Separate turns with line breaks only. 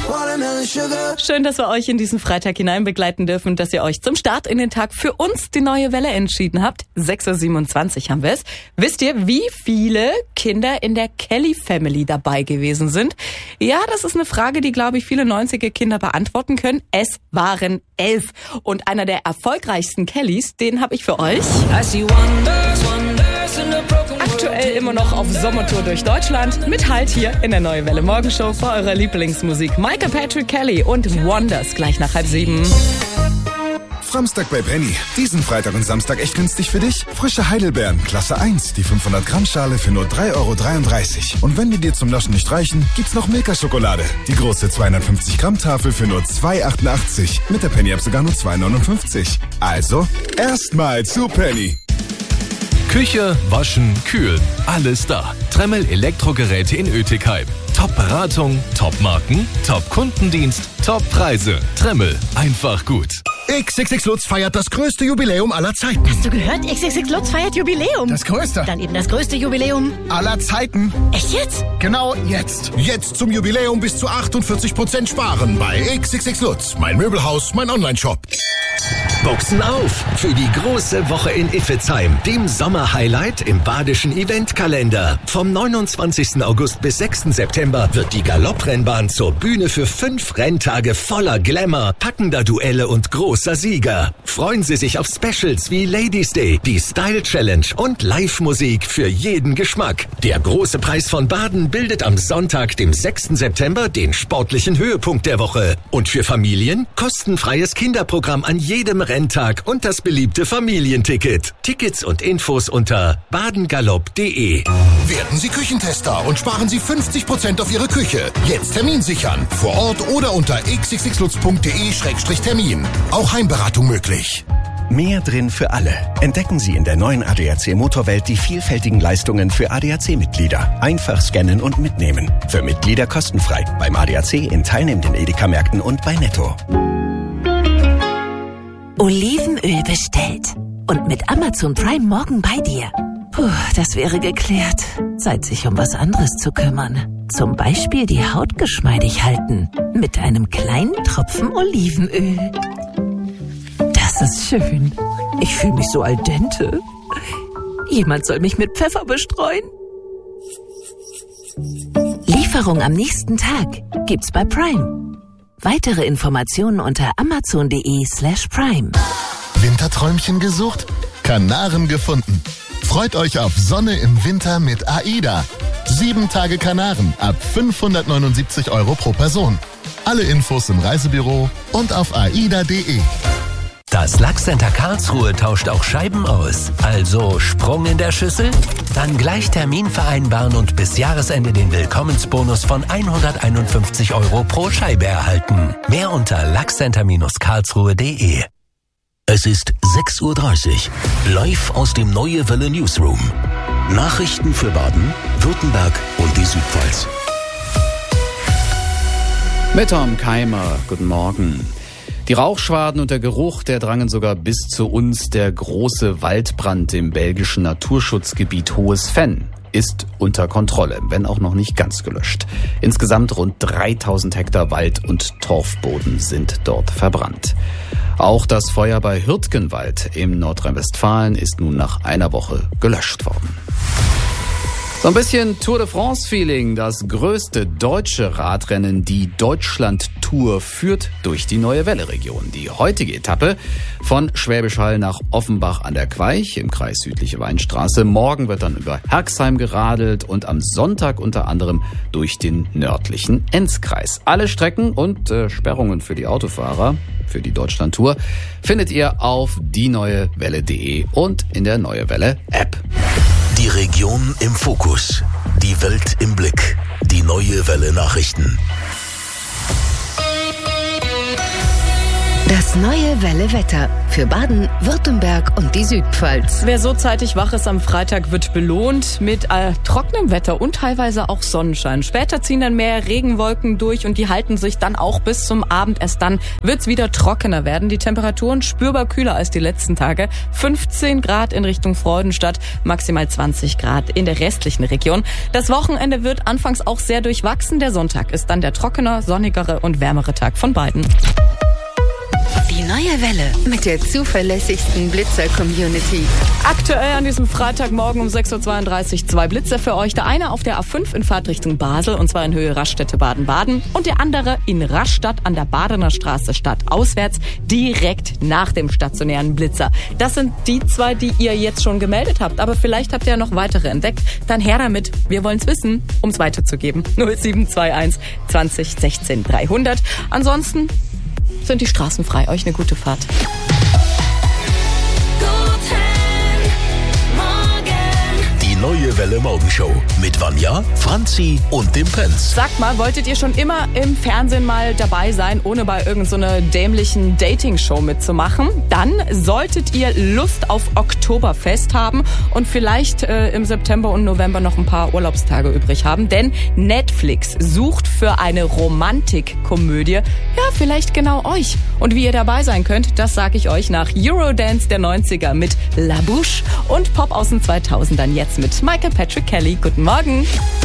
Schön, dass wir euch in diesen Freitag hinein begleiten dürfen, dass ihr euch zum Start in den Tag für uns die neue Welle entschieden habt. 6.27 Uhr haben wir es. Wisst ihr, wie viele Kinder in der Kelly Family dabei gewesen sind? Ja, das ist eine Frage, die, glaube ich, viele 90er Kinder beantworten können. Es waren 11. Und einer der erfolgreichsten Kellys, den habe ich für euch. Aktuell immer noch auf Sommertour durch Deutschland. Mit Halt hier in der Neue Welle Morgenshow vor eurer Lieblingsmusik. Micah Patrick Kelly und Wonders gleich nach 6:30.
Samstag bei Penny. Diesen Freitag und Samstag echt günstig für dich. Frische Heidelbeeren, Klasse 1, die 500 Gramm Schale für nur 3,33 €. Und wenn die dir zum Naschen nicht reichen, gibt's noch Milka-Schokolade. Die große 250 Gramm Tafel für nur 2,88 €. Mit der Penny-App sogar nur 2,59 €. Also, erstmal zu Penny.
Küche, Waschen, Kühlen, alles da. Tremmel Elektrogeräte in Oetikheim. Top-Beratung, Top-Marken, Top-Kundendienst, Top-Preise. Tremmel, einfach gut.
XXX Lutz feiert das größte Jubiläum aller Zeiten.
Hast du gehört? XXX Lutz feiert Jubiläum.
Das größte.
Dann eben das größte Jubiläum
aller Zeiten.
Echt jetzt?
Genau jetzt. Jetzt zum Jubiläum bis zu 48% sparen bei XXX Lutz. Mein Möbelhaus, mein Onlineshop.
Boxen auf für die große Woche in Iffezheim, dem Sommerhighlight im badischen Eventkalender. Vom 29. August bis 6. September wird die Galopprennbahn zur Bühne für 5 Renntage voller Glamour, packender Duelle und großer Sieger. Freuen Sie sich auf Specials wie Ladies Day, die Style Challenge und Live-Musik für jeden Geschmack. Der große Preis von Baden bildet am Sonntag, dem 6. September, den sportlichen Höhepunkt der Woche. Und für Familien kostenfreies Kinderprogramm an jedem Renntag und das beliebte Familienticket. Tickets und Infos unter badengalopp.de.
Werden Sie Küchentester und sparen Sie 50% auf Ihre Küche. Jetzt Termin sichern. Vor Ort oder unter xxxlutz.de/termin. Auch Heimberatung möglich.
Mehr drin für alle. Entdecken Sie in der neuen ADAC Motorwelt die vielfältigen Leistungen für ADAC-Mitglieder. Einfach scannen und mitnehmen. Für Mitglieder kostenfrei. Beim ADAC in teilnehmenden Edeka-Märkten und bei Netto.
Olivenöl bestellt. Und mit Amazon Prime morgen bei dir. Puh, das wäre geklärt. Zeit, sich um was anderes zu kümmern. Zum Beispiel die Haut geschmeidig halten. Mit einem kleinen Tropfen Olivenöl. Das ist schön. Ich fühle mich so al dente. Jemand soll mich mit Pfeffer bestreuen. Lieferung am nächsten Tag gibt's bei Prime. Weitere Informationen unter amazon.de/prime.
Winterträumchen gesucht? Kanaren gefunden. Freut euch auf Sonne im Winter mit AIDA. 7 Tage Kanaren ab 579 € pro Person. Alle Infos im Reisebüro und auf aida.de.
Das Lachs-Center Karlsruhe tauscht auch Scheiben aus. Also Sprung in der Schüssel? Dann gleich Termin vereinbaren und bis Jahresende den Willkommensbonus von 151 € pro Scheibe erhalten. Mehr unter lachscenter-karlsruhe.de. Es ist 6:30 Uhr, live aus dem Neue Welle Newsroom. Nachrichten für Baden, Württemberg und die Südpfalz.
Mit Tom Keimer, guten Morgen. Die Rauchschwaden und der Geruch, der drangen sogar bis zu uns. Der große Waldbrand im belgischen Naturschutzgebiet Hohes Venn ist unter Kontrolle, wenn auch noch nicht ganz gelöscht. Insgesamt rund 3000 Hektar Wald und Torfboden sind dort verbrannt. Auch das Feuer bei Hürtgenwald im Nordrhein-Westfalen ist nun nach einer Woche gelöscht worden. So ein bisschen Tour de France-Feeling. Das größte deutsche Radrennen, die Deutschland-Tour, führt durch die Neue Welle-Region. Die heutige Etappe von Schwäbisch Hall nach Offenbach an der Queich im Kreis Südliche Weinstraße. Morgen wird dann über Herxheim geradelt und am Sonntag unter anderem durch den nördlichen Enzkreis. Alle Strecken und Sperrungen für die Autofahrer für die Deutschland-Tour findet ihr auf dieneuewelle.de und in der Neue Welle-App.
Die Region im Fokus. Die Welt im Blick. Die Neue Welle Nachrichten.
Das
Das neue Welle Wetter für Baden, Württemberg und die Südpfalz.
Wer so zeitig wach ist am Freitag, wird belohnt mit trockenem Wetter und teilweise auch Sonnenschein. Später ziehen dann mehr Regenwolken durch und die halten sich dann auch bis zum Abend. Erst dann wird's wieder trockener werden. Die Temperaturen spürbar kühler als die letzten Tage. 15 Grad in Richtung Freudenstadt, maximal 20 Grad in der restlichen Region. Das Wochenende wird anfangs auch sehr durchwachsen. Der Sonntag ist dann der trockener, sonnigere und wärmere Tag von beiden.
Die neue Welle mit der zuverlässigsten Blitzer-Community.
Aktuell an diesem Freitagmorgen um 6.32 Uhr 2 Blitzer für euch. Der eine auf der A5 in Fahrtrichtung Basel, und zwar in Höhe Raststätte Baden-Baden. Und der andere in Rastatt an der Badener Straße stadtauswärts, direkt nach dem stationären Blitzer. Das sind die zwei, die ihr jetzt schon gemeldet habt. Aber vielleicht habt ihr ja noch weitere entdeckt. Dann her damit. Wir wollen's wissen, um's weiterzugeben. 0721 20 16 300. Ansonsten sind die Straßen frei. Euch eine gute Fahrt.
Die neue Welle Morgenshow mit Vanja, Franzi und dem Prinz.
Sagt mal, wolltet ihr schon immer im Fernsehen mal dabei sein, ohne bei irgendeiner dämlichen Dating-Show mitzumachen? Dann solltet ihr Lust auf Oktoberfest haben und vielleicht im September und November noch ein paar Urlaubstage übrig haben. Denn Netflix sucht für eine Romantikkomödie, ja, vielleicht genau euch. Und wie ihr dabei sein könnt, das sage ich euch nach Eurodance der 90er mit La Bouche und Pop aus den 2000ern jetzt mit Michael Patrick Kelly. Guten Morgen.